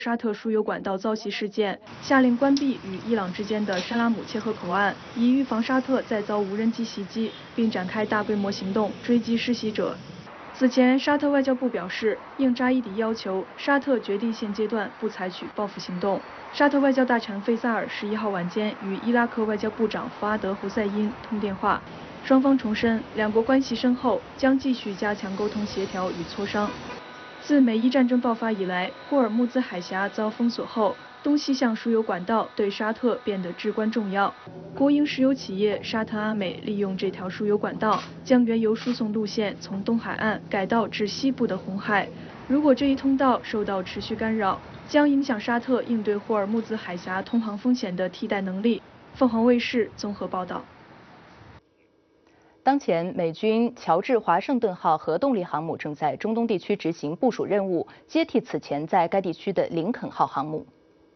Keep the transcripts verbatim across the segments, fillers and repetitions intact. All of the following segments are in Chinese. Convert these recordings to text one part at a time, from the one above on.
沙特输油管道遭袭事件，下令关闭与伊朗之间的沙拉姆切河口岸，以预防沙特再遭无人机袭击，并展开大规模行动追击施袭者。此前，沙特外交部表示，应扎伊迪要求，沙特决定现阶段不采取报复行动。沙特外交大臣费萨尔十一号晚间与伊拉克外交部长福阿德·胡塞因通电话，双方重申两国关系深厚，将继续加强沟通协调与磋商。自美伊战争爆发以来，霍尔木兹海峡遭封锁后，东西向输油管道对沙特变得至关重要。国营石油企业沙特阿美利用这条输油管道，将原油输送路线从东海岸改道至西部的红海。如果这一通道受到持续干扰，将影响沙特应对霍尔木兹海峡通航风险的替代能力。凤凰卫视综合报道。 当前，美军乔治华盛顿号核动力航母正在中东地区执行部署任务，接替此前在该地区的林肯号航母。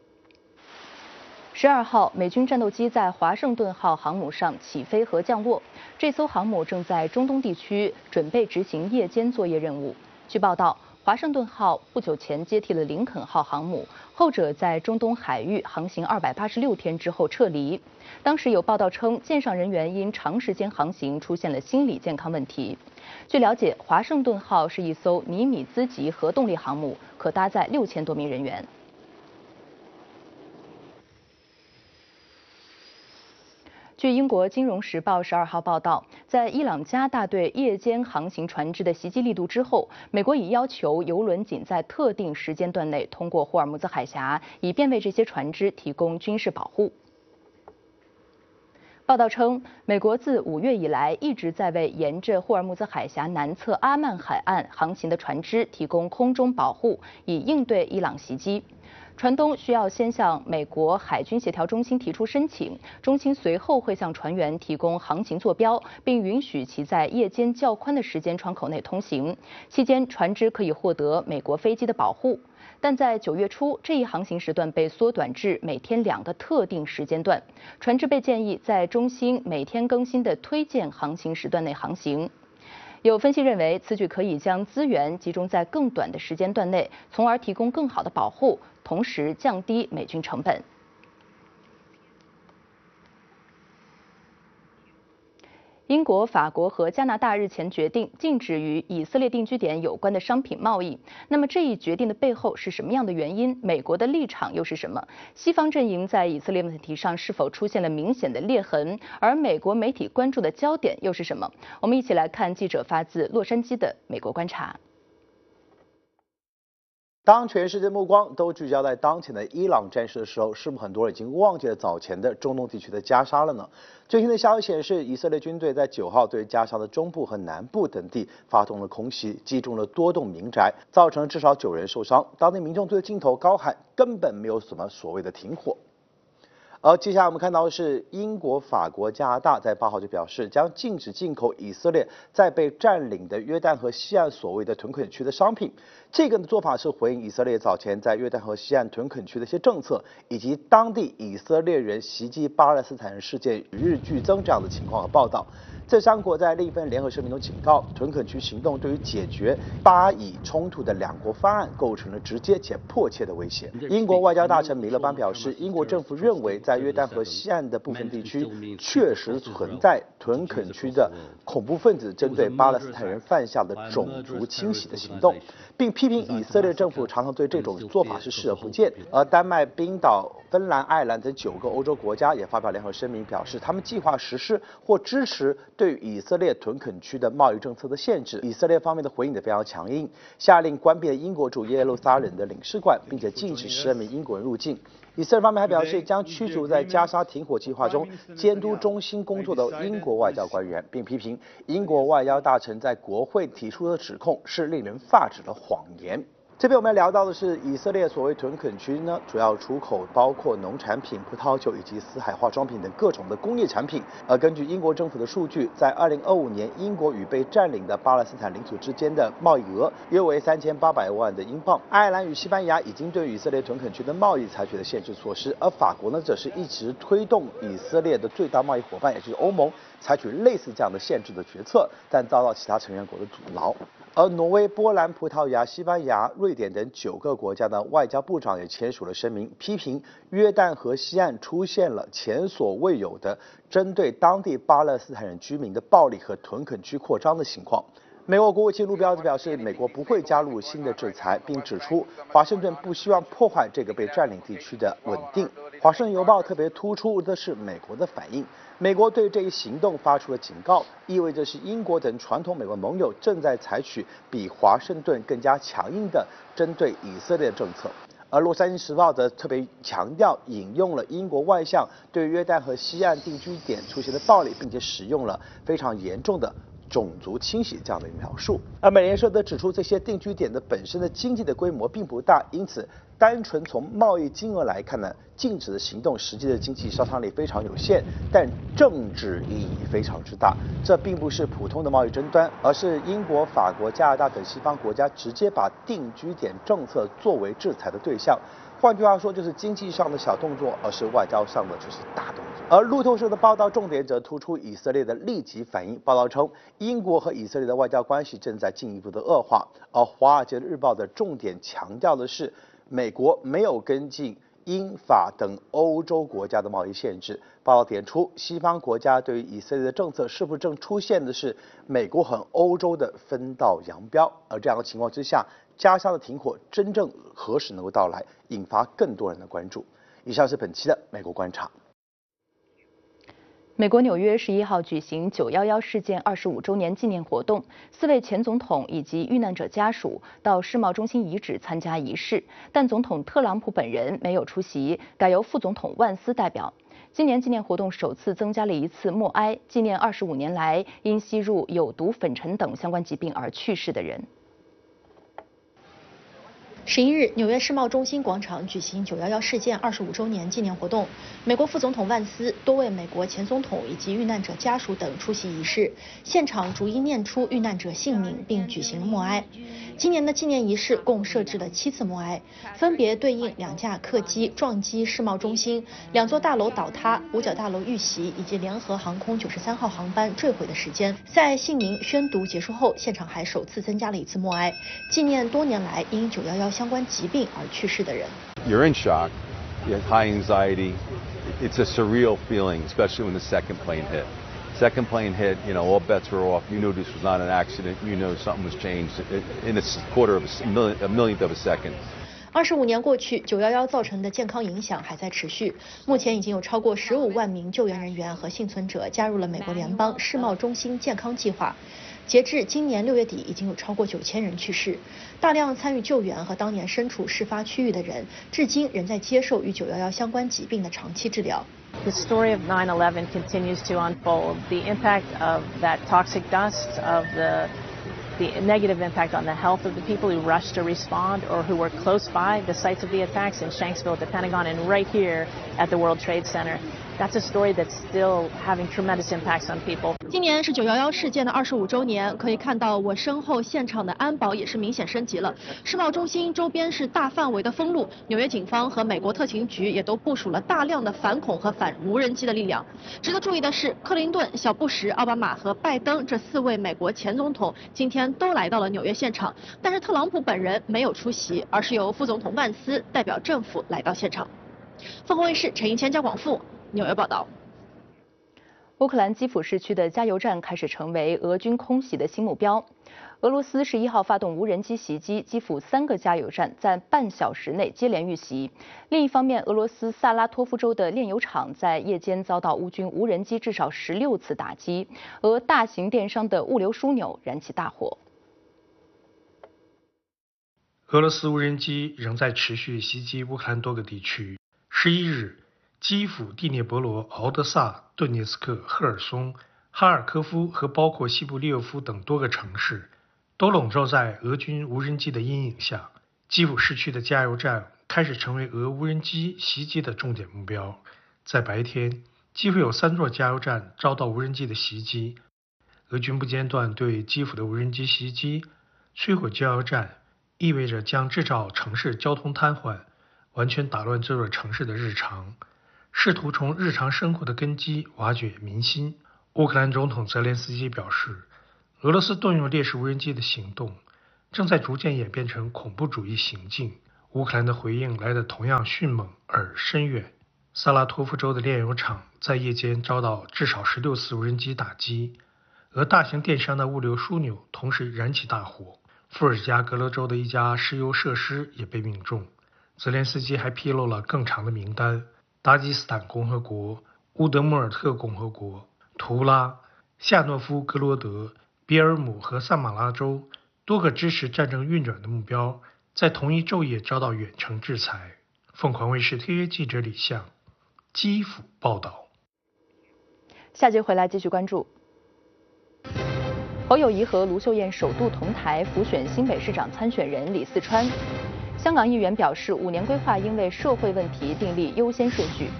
十二号，美军战斗机在华盛顿号航母上起飞和降落，这艘航母正在中东地区准备执行夜间作业任务。据报道，华盛顿号不久前接替了林肯号航母，后者在中东海域航行二百八十六天之后撤离。当时有报道称，舰上人员因长时间航行出现了心理健康问题。据了解，华盛顿号是一艘尼米兹级核动力航母，可搭载六千多名人员。据英国《金融时报》十二号报道，在伊朗加大对夜间航行船只的袭击力度之后，美国已要求油轮仅在特定时间段内通过霍尔木兹海峡，以便为这些船只提供军事保护。报道称，美国自五月以来一直在为沿着霍尔木兹海峡南侧阿曼海岸航行的船只提供空中保护，以应对伊朗袭击。船东需要先向美国海军协调中心提出申请，中心随后会向船员提供航行坐标，并允许其在夜间较宽的时间窗口内通行。期间，船只可以获得美国飞机的保护。但在九月初，这一航行时段被缩短至每天两个特定时间段，船只被建议在中心每天更新的推荐航行时段内航行。有分析认为，此举可以将资源集中在更短的时间段内，从而提供更好的保护，同时降低美军成本。英国、法国和加拿大日前决定禁止与以色列定居点有关的商品贸易。那么这一决定的背后是什么样的原因？美国的立场又是什么？西方阵营在以色列问题上是否出现了明显的裂痕？而美国媒体关注的焦点又是什么？我们一起来看记者发自洛杉矶的美国观察。 当全世界目光都聚焦在当前的伊朗战事的时候，是不是很多人已经忘记了早前的中东地区的加沙了呢？最新的消息显示，以色列军队在九号对加沙的中部和南部等地发动了空袭，击中了多栋民宅，造成了至少九人受伤。当地民众对着镜头高喊：“根本没有什么所谓的停火。”而接下来我们看到的是，英国、法国、加拿大在八号就表示，将禁止进口以色列在被占领的约旦河西岸所谓的屯垦区的商品。这个做法是回应以色列早前在约旦河西岸屯垦区的一些政策，以及当地以色列人袭击巴勒斯坦人事件与日俱增这样的情况和报道。这三国在另一份联合声明中警告，屯垦区行动对于解决巴以冲突的两国方案构成了直接且迫切的威胁。英国外交大臣米勒班表示，英国政府认为在约旦河西岸的部分地区确实存在屯垦区的恐怖分子针对巴勒斯坦人犯下的种族清洗的行动，并批评以色列政府常常对这种做法是视而不见。而丹麦、冰岛、芬兰、爱尔兰等九个欧洲国家也发表联合声明，表示他们计划实施或支持对于以色列屯垦区的贸易政策的限制。以色列方面的回应也非常强硬，下令关闭了英国驻耶路撒冷的领事馆，并且禁止十二名英国人入境。以色列方面还表示，将驱逐在加沙停火计划中监督中心工作的英国外交官员，并批评英国外交大臣在国会提出的指控是令人发指的谎言。这边我们聊到的是以色列所谓屯垦区呢，主要出口包括农产品、葡萄酒以及死海化妆品等各种的工业产品。而根据英国政府的数据，在二零二五年，英国与被占领的巴勒斯坦领土之间的贸易额约为三千八百万的英镑。爱尔兰与西班牙已经对以色列屯垦区的贸易采取了限制措施，而法国呢，则是一直推动以色列的最大贸易伙伴，也就是欧盟，采取类似这样的限制的决策，但遭到其他成员国的阻挠。 而挪威、波兰、葡萄牙、西班牙、瑞典等九个国家的外交部长也签署了声明，批评约旦河西岸出现了前所未有的针对当地巴勒斯坦人居民的暴力和屯垦区扩张的情况。美国国务卿卢比奥则表示，美国不会加入新的制裁，并指出华盛顿不希望破坏这个被占领地区的稳定。华盛顿邮报特别突出的是美国的反应，美国对这一行动发出了警告，意味着是英国等传统美国盟友正在采取比华盛顿更加强硬的针对以色列的政策。而《洛杉矶时报》则特别强调，引用了英国外相对约旦河西岸定居点出现的暴力，并且使用了非常严重的种族清洗这样的描述。而美联社则指出，这些定居点的本身的经济的规模并不大，因此单纯从贸易金额来看呢，禁止的行动实际的经济杀伤力非常有限，但政治意义非常之大。这并不是普通的贸易争端，而是英国、法国、加拿大等西方国家直接把定居点政策作为制裁的对象。换句话说，就是经济上的小动作，而是外交上的就是大动作。而路透社的报道重点则突出以色列的立即反应。报道称，英国和以色列的外交关系正在进一步的恶化。而《华尔街日报》的重点强调的是，美国没有跟进英法等欧洲国家的贸易限制。报道点出，西方国家对于以色列的政策是否正出现的是美国和欧洲的分道扬镳？而这样的情况之下，加沙的停火真正何时能够到来，引发更多人的关注。以上是本期的美国观察。 美国纽约十一号举行九一一事件二十五周年纪念活动，四位前总统以及遇难者家属到世贸中心遗址参加仪式，但总统特朗普本人没有出席，改由副总统万斯代表。今年纪念活动首次增加了一次默哀，纪念二十五年来因吸入有毒粉尘等相关疾病而去世的人。 十一日，纽约世贸中心广场举行九一一事件二十五周年纪念活动。美国副总统万斯、多位美国前总统以及遇难者家属等出席仪式，现场逐一念出遇难者姓名，并举行了默哀。今年的纪念仪式共设置了七次默哀，分别对应两架客机撞击世贸中心、两座大楼倒塌、五角大楼遇袭以及联合航空九十三号航班坠毁的时间。在姓名宣读结束后，现场还首次增加了一次默哀，纪念多年来因九一一相关疾病而去世的人。 You're in shock, you have high anxiety. It's a surreal feeling, especially when the second plane hit. Second plane hit, you know, all bets were off. You knew this was not an accident. You know something was changed in a quarter of a, million, a millionth of a second. 二十五年过去，九一一造成的健康影响还在持续。目前已经有超过十五万名救援人员和幸存者加入了美国联邦世贸中心健康计划。截至今年六月底，已经有超过九千人去世。大量参与救援和当年身处事发区域的人，至今仍在接受与九一一相关疾病的长期治疗。 The story of nine eleven continues to unfold. The impact of that toxic dust, of the the negative impact on the health of the people who rushed to respond or who were close by the sites of the attacks in Shanksville at the Pentagon and right here at the World Trade Center. That's a story that's still having tremendous impacts on people. 今年是九一一事件的二十五周年，可以看到我身后现场的安保也是明显升级了。世贸中心周边是大范围的封路，纽约警方和美国特勤局也都部署了大量的反恐和反无人机的力量。值得注意的是，克林顿、小布什、奥巴马和拜登这四位美国前总统今天都来到了纽约现场，但是特朗普本人没有出席，而是由副总统万斯代表政府来到现场。凤凰卫视陈一谦、加广富纽约报道。 乌克兰基辅市区的加油站开始成为俄军空袭的新目标。俄罗斯十一号发动无人机袭击基辅三个加油站，在半小时内接连遇袭。另一方面，俄罗斯萨拉托夫州的炼油厂在夜间遭到乌军无人机至少十六次打击，而大型电商的物流枢纽燃起大火。 俄罗斯无人机仍在持续袭击乌克兰多个地区。十一日，基辅、第聂伯罗、敖德萨、顿涅斯克、赫尔松、哈尔科夫和包括西部利沃夫等多个城市都笼罩在俄军无人机的阴影下。基辅市区的加油站开始成为俄无人机袭击的重点目标。在白天，基辅有三座加油站遭到无人机的袭击。俄军不间断对基辅的无人机袭击，摧毁加油站，意味着将制造城市交通瘫痪，完全打乱这座城市的日常，试图从日常生活的根基瓦解民心。乌克兰总统泽连斯基表示，俄罗斯动用烈士无人机的行动正在逐渐演变成恐怖主义行径。乌克兰的回应来得同样迅猛而深远。萨拉托夫州的炼油厂在夜间遭到至少十六次无人机打击，而大型电商的物流枢纽同时燃起大火。伏尔加格勒州的一家石油设施也被命中。泽连斯基还披露了更长的名单：达吉斯坦共和国、乌德穆尔特共和国、图拉、夏诺夫哥罗德、比尔姆和萨马拉州多个支持战争运转的目标，在同一昼夜遭到远程制裁。凤凰卫视特约记者李相，基辅报道。 下节回来继续关注。侯友宜和卢秀燕首度同台辅选新北市长参选人李四川。香港议员表示，五年规划应为社会问题订立优先顺序。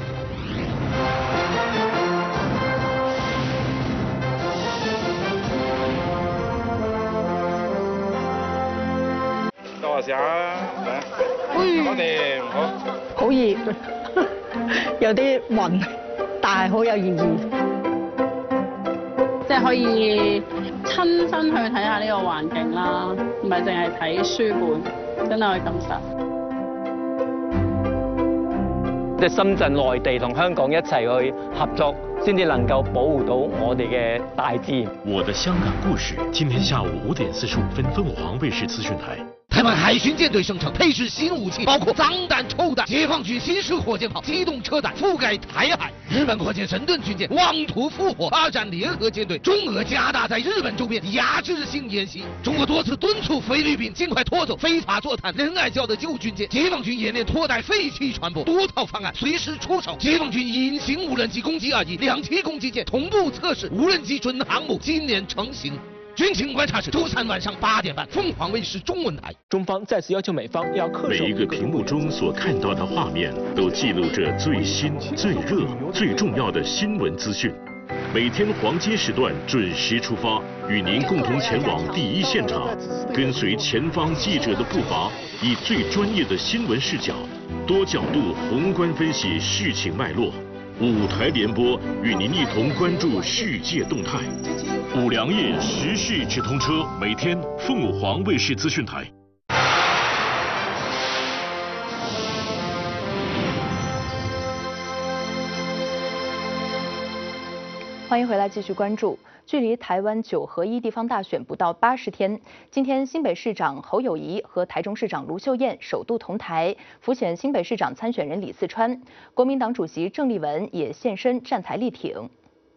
多謝啊！我哋好好熱，有啲暈，但係好有意義。 即係可以親身去睇下呢個環境啦，唔係淨係睇書本，真係可以感受。 即係深圳、內地同香港一齊去合作，先至能夠保護到我哋嘅大自然。 我的香港故事，今天下午五點四十五分，鳳凰衛視資訊台。 台湾海巡舰队声称配置新武器，包括脏弹、臭弹、解放军新式火箭炮、机动车弹，覆盖台海。日本扩建神盾军舰，妄图复活二战联合舰队。中俄加大在日本周边压制性演习。中国多次敦促菲律宾尽快拖走非法坐探仁爱礁的旧军舰。解放军演练拖带废弃船舶，多套方案随时出手。解放军隐形无人机攻击二级，两栖攻击舰同步测试，无人机准航母今年成型。军情观察室周三晚上八点半，凤凰卫视中文台。 中方再次要求美方要恪守。 每一个屏幕中所看到的画面，都记录着最新、最热、最重要的新闻资讯。每天黄金时段准时出发，与您共同前往第一现场，跟随前方记者的步伐，以最专业的新闻视角，多角度宏观分析事情脉络。五台联播与您一同关注世界动态。五粮液时事直通车，每天凤凰卫视资讯台。 欢迎回来，继续关注。距离台湾九合一地方大选不到八十天，今天新北市长侯友宜和台中市长卢秀燕首度同台辅选新北市长参选人李四川，国民党主席郑丽文也现身站台力挺。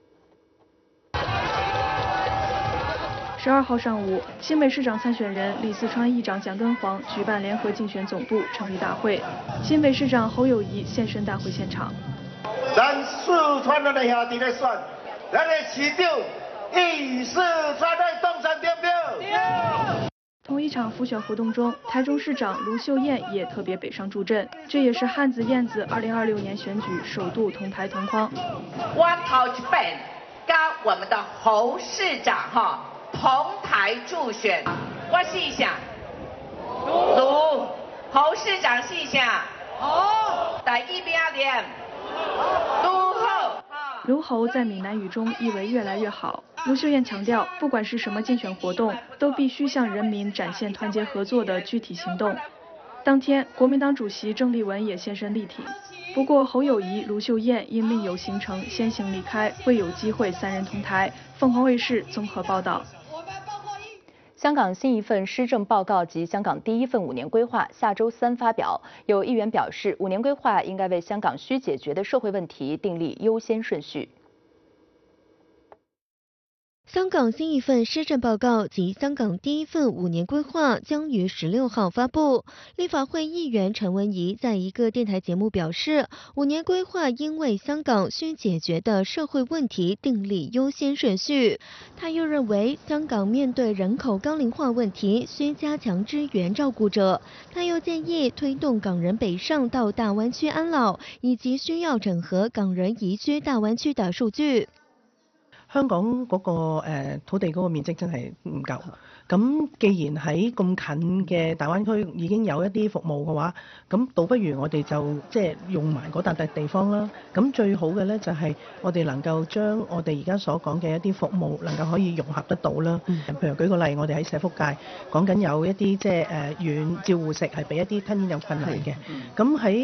十二号上午，新北市长参选人李四川议长蒋敦煌举办联合竞选总部成立大会，新北市长侯友宜现身大会现场。 咱四川的兄弟来选，咱的市长以四川的当选对不对？ 同一场辅选活动中，台中市长卢秀燕也特别北上助阵，这也是汉子燕子二零二六年选举首度同台同框。 我头一本跟我们的侯市长哈同台助选，我是想卢侯市长是想侯第一名连卢侯。 卢侯在闽南语中意为越来越好。卢秀燕强调，不管是什么竞选活动，都必须向人民展现团结合作的具体行动。当天，国民党主席郑丽文也现身力挺。不过，侯友宜、卢秀燕因另有行程先行离开，未有机会三人同台。凤凰卫视综合报道。 香港新一份施政报告及香港第一份五年规划下周三发表。有议员表示，五年规划应该为香港需解决的社会问题订立优先顺序。 香港新一份施政报告及香港第一份五年规划将于十六号发布。立法会议员陈文仪在一个电台节目表示，五年规划应为香港需解决的社会问题订立优先顺序。他又认为，香港面对人口高龄化问题，需加强支援照顾者。他又建议推动港人北上到大湾区安老，以及需要整合港人移居大灣區的數據。 香港嗰、那個誒、呃、土地嗰個面積真係唔夠， 咁既然喺咁近嘅大灣區已經有一啲服務嘅話，咁倒不如我哋就即係用埋嗰笪地地方啦。咁最好嘅咧就係我哋能夠將我哋而家所講嘅一啲服務能夠可以融合得到啦。嗯、譬如舉個例，我哋喺社福界講緊有一啲即係誒軟照護食係俾一啲吞嚥有困難嘅，咁喺